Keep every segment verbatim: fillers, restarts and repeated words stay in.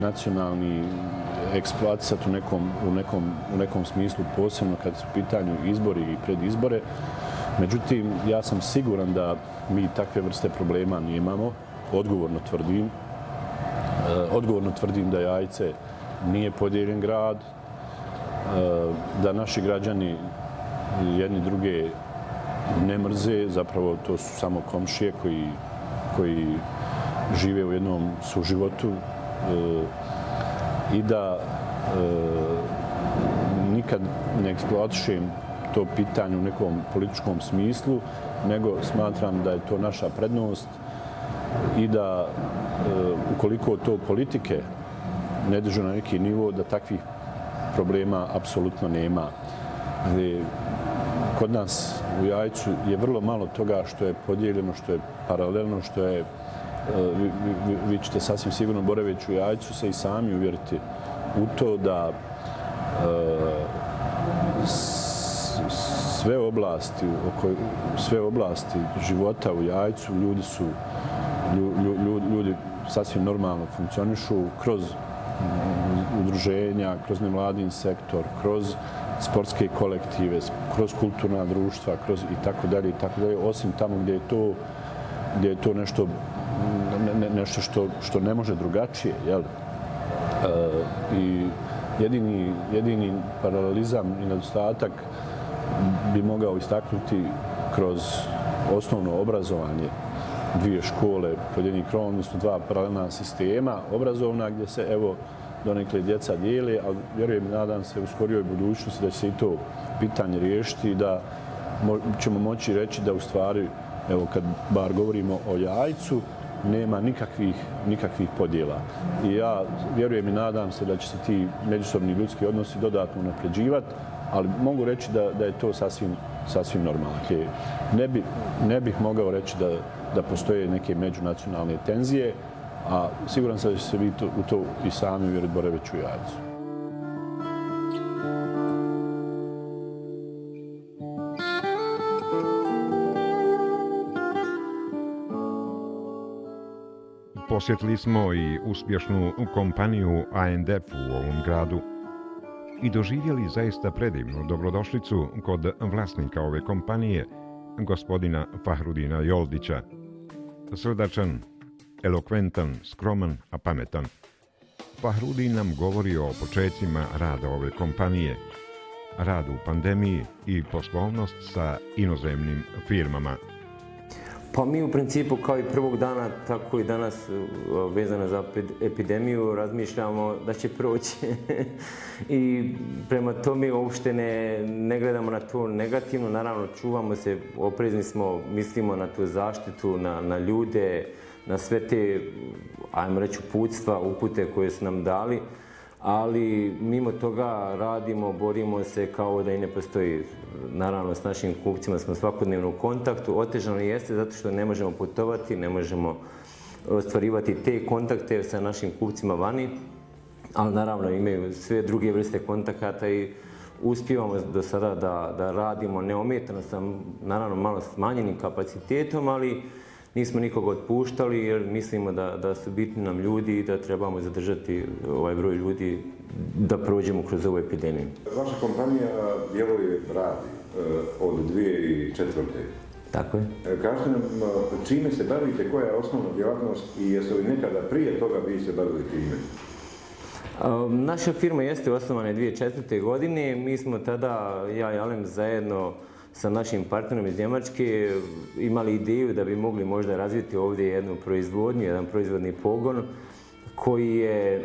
nacionalni eksploatisati u nekom, u, nekom, u nekom smislu, posebno kad su u pitanju izbori i predizbore. Međutim, ja sam siguran da mi takve vrste problema nemamo. Odgovorno tvrdim. Odgovorno tvrdim da Jajce nije podijeljen grad, da naši građani jedni druge ne mrze, zapravo to su samo komšije koji, koji žive u jednom suživotu i da nikad ne eksploatišem to pitanje u nekom političkom smislu, nego smatram da je to naša prednost i da ukoliko to politike ne dižu na neki nivo, da takvih problema apsolutno nema. Kod nas u Jajcu je vrlo malo toga što je podijeljeno, što je paralelno, što je, vi, vi, vi ćete sasvim sigurno boraveći u Jajcu se i sami uvjeriti u to da sve oblasti, sve oblasti života u Jajcu ljudi su Ljudi, ljudi sasvim normalno funkcionišu kroz udruženja, kroz nevladin sektor, kroz sportske kolektive, kroz kulturna društva, kroz i tako dalje i tako dalje, osim tamo gdje je to, gdje je to nešto, ne, nešto što, što ne može drugačije, jel? E, I jedini, jedini paralelizam i nedostatak bi mogao istaknuti kroz osnovno obrazovanje dvije škole pod jednim krovom, odnosno dva paralelna sistema obrazovna gdje se evo donekle djeca dijele, ali vjerujem i nadam se u skorijoj budućnosti da će se i to pitanje riješiti i da ćemo moći reći da u stvari, evo kad bar govorimo o Jajcu, nema nikakvih, nikakvih podjela. I ja vjerujem i nadam se da će se ti međusobni ljudski odnosi dodatno unapređivati, ali mogu reći da, da je to sasvim, sasvim normalno. Ne, bi, ne bih mogao reći da, da postoje neke međunacionalne tenzije, a siguran sam da će se vi to, u to i sami uvjeriti boraveći u Jajcu. Posjetili smo i uspješnu kompaniju A N D F u ovom gradu i doživjeli zaista predivnu dobrodošlicu kod vlasnika ove kompanije, gospodina Fahrudina Joldića. Srdačan, elokventan, skroman, a pametan. Fahrudin nam govori o početcima rada ove kompanije, radu u pandemiji i poslovnost sa inozemnim firmama. Pa mi u principu kao i prvog dana, tako i danas vezano za epidemiju, razmišljamo da će proći. I prema tome uopšte ne, ne gledamo na to negativno, naravno čuvamo se, oprezni smo, mislimo na tu zaštitu, na, na ljude, na sve te, ajmo reći, uputstva, upute koje su nam dali, ali mimo toga radimo, borimo se kao da i ne postoji. Naravno, s našim kupcima smo svakodnevno u kontaktu. Otežano jeste zato što ne možemo putovati, ne možemo ostvarivati te kontakte sa našim kupcima vani, ali naravno imaju sve druge vrste kontakata i uspijevamo do sada da, da radimo neometano sa naravno malo smanjenim kapacitetom, ali nismo nikoga otpuštali jer mislimo da, da su bitni nam ljudi i da trebamo zadržati ovaj broj ljudi da prođemo kroz ovu epidemiju. Vaša kompanija djeluje, radi od dvije tisuće četvrte. Tako je. Kažete nam čime se bavite, koja je osnovna djelatnost i jesu li nekada prije toga vi se bavili time? Naša firma jeste osnovana dvije tisuće četvrte. godine. Mi smo tada, ja i Alem, zajedno sa našim partnerom iz Njemačke imali ideju da bi mogli možda razviti ovdje jednu proizvodnju, jedan proizvodni pogon koji je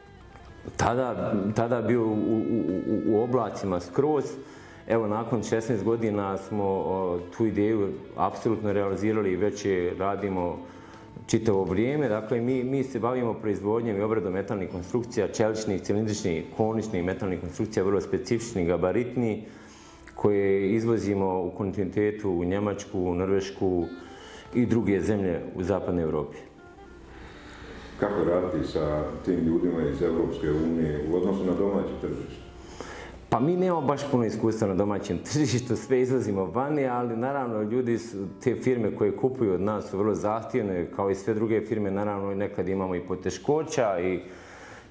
tada, tada bio u, u, u, u oblacima skroz. Evo, nakon šesnaest godina smo o, tu ideju apsolutno realizirali i već je radimo čitavo vrijeme. Dakle, mi, mi se bavimo proizvodnjom i obradom metalnih konstrukcija, čeličnih, cilindričnih, koničnih metalnih konstrukcija, vrlo specifičnih, gabaritnih, koje izvozimo u kontinentetu, u Njemačku, u Norvešku i druge zemlje u zapadnoj Europi. Kako raditi sa tim ljudima iz Evropske unije u odnosu na domaće tržište? Pa mi nemamo baš puno iskustva na domaćem tržištu, sve izvozimo vani, ali naravno ljudi su, te firme koje kupuju od nas su vrlo zahtjevne, kao i sve druge firme, naravno nekad imamo i poteškoća i